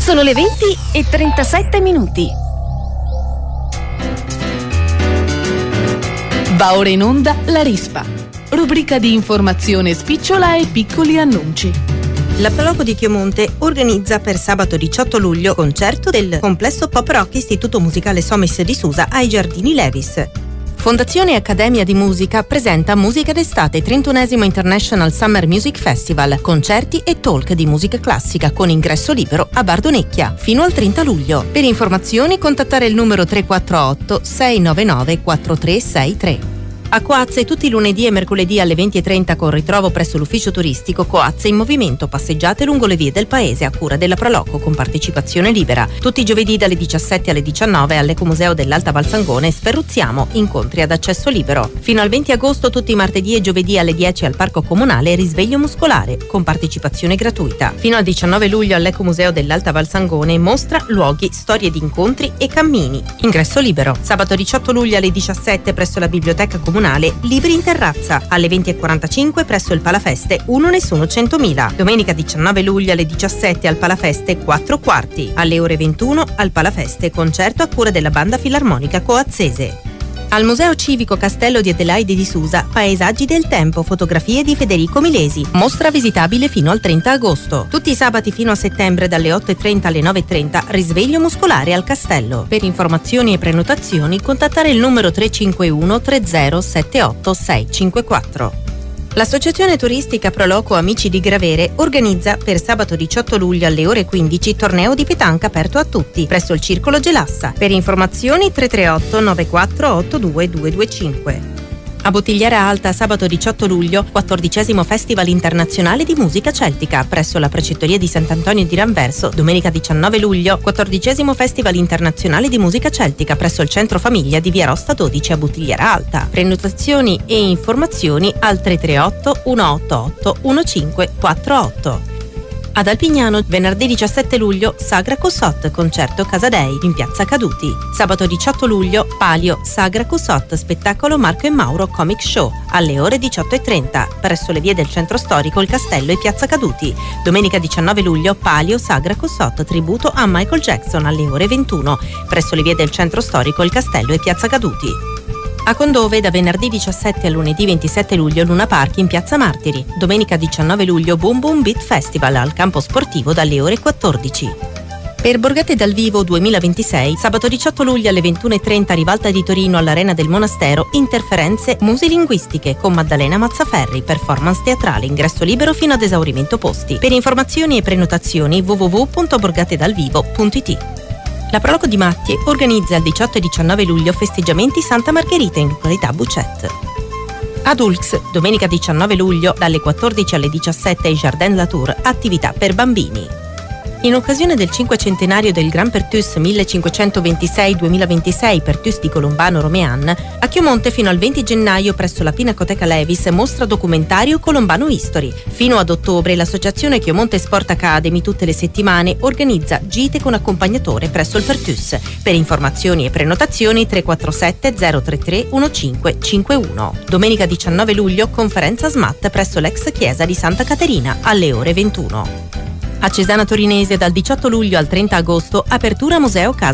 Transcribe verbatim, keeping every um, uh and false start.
Sono le venti e trentasette minuti. Va ora in onda La Rispa, rubrica di informazione spicciola e piccoli annunci. La Proloco di Chiomonte organizza per sabato diciotto luglio concerto del complesso pop rock Istituto Musicale Somis di Susa ai Giardini Levis. Fondazione Accademia di Musica presenta Musica d'estate trentunesimo International Summer Music Festival, concerti e talk di musica classica con ingresso libero a Bardonecchia fino al trenta luglio. Per informazioni contattare il numero tre quattro otto sei nove nove quattro tre sei tre. A Coazze tutti i lunedì e mercoledì alle venti e trenta con ritrovo presso l'ufficio turistico Coazze in movimento, passeggiate lungo le vie del paese a cura della Proloco con partecipazione libera. Tutti i giovedì dalle diciassette alle diciannove all'Ecomuseo dell'Alta Valsangone Sferruzziamo, incontri ad accesso libero. Fino al venti agosto tutti i martedì e giovedì alle dieci al Parco Comunale Risveglio Muscolare con partecipazione gratuita. Fino al diciannove luglio all'Ecomuseo dell'Alta Valsangone mostra, luoghi, storie di incontri e cammini. Ingresso libero. Sabato diciotto luglio alle diciassette presso la Biblioteca Comunale Libri in terrazza, alle venti e quarantacinque presso il Palafeste Uno Nessuno centomila. Domenica diciannove luglio alle diciassette al Palafeste quattro quarti, alle ore ventuno al Palafeste concerto a cura della Banda Filarmonica Coazzese. Al Museo Civico Castello di Adelaide di Susa, Paesaggi del Tempo, fotografie di Federico Milesi, mostra visitabile fino al trenta agosto. Tutti i sabati fino a settembre dalle otto e trenta alle nove e trenta, risveglio muscolare al castello. Per informazioni e prenotazioni contattare il numero tre cinque uno tre zero sette otto sei cinque quattro. L'Associazione Turistica Proloco Amici di Gravere organizza per sabato diciotto luglio alle ore quindici torneo di petanca aperto a tutti presso il Circolo Gelassa. Per informazioni tre tre otto nove quattro otto due due due cinque. A Bottigliera Alta sabato diciotto luglio quattordicesimo Festival Internazionale di Musica Celtica presso la Precettoria di Sant'Antonio di Ranverso. Domenica diciannove luglio quattordicesimo Festival Internazionale di Musica Celtica presso il Centro Famiglia di Via Rosta dodici a Bottigliera Alta. Prenotazioni e informazioni al tre tre otto uno otto otto uno cinque quattro otto. Ad Alpignano, venerdì diciassette luglio, Sagra Cussot, concerto Casadei in Piazza Caduti. Sabato diciotto luglio, Palio, Sagra Cussot, spettacolo Marco e Mauro Comic Show, alle ore diciotto e trenta, presso le vie del centro storico, il Castello e Piazza Caduti. Domenica diciannove luglio, Palio, Sagra Cussot, tributo a Michael Jackson, alle ore ventuno, presso le vie del centro storico, il Castello e Piazza Caduti. A Condove da venerdì diciassette a lunedì ventisette luglio Luna Park in Piazza Martiri. Domenica diciannove luglio Boom Boom Beat Festival al campo sportivo dalle ore quattordici. Per Borgate dal Vivo duemilaventisei, sabato diciotto luglio alle ventuno e trenta Rivalta di Torino all'Arena del Monastero, Interferenze musilinguistiche con Maddalena Mazzaferri, performance teatrale, ingresso libero fino ad esaurimento posti. Per informazioni e prenotazioni w w w punto borgatedalvivo punto i t. La Proloco di Mattie organizza il diciotto e diciannove luglio festeggiamenti Santa Margherita in località Bucet. Ad Ulx, domenica diciannove luglio, dalle quattordici alle diciassette ai Jardin Latour, attività per bambini. In occasione del cinquecentenario del Gran Pertus millecinquecentoventisei duemilaventisei Pertus di Colombano Romean, a Chiomonte fino al venti gennaio presso la Pinacoteca Levis mostra documentario Colombano History. Fino ad ottobre l'associazione Chiomonte Sport Academy tutte le settimane organizza gite con accompagnatore presso il Pertus. Per informazioni e prenotazioni tre quattro sette zero tre tre uno cinque cinque uno. Domenica diciannove luglio conferenza S M A T presso l'ex chiesa di Santa Caterina alle ore ventuno. A Cesana Torinese dal diciotto luglio al trenta agosto apertura Museo Casa